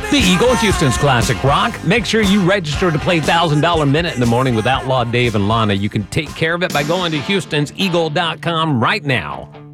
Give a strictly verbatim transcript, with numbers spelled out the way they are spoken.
The Eagle, Houston's classic rock. Make sure you register to play one thousand dollars Minute in the Morning with Outlaw Dave and Lana. You can take care of it by going to Houstons Eagle dot com right now.